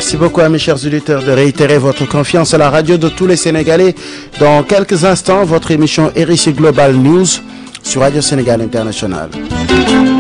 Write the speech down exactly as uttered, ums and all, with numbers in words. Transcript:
Merci beaucoup à mes chers auditeurs de réitérer votre confiance à la radio de tous les Sénégalais. Dans quelques instants, votre émission R I C Global News sur Radio Sénégal International.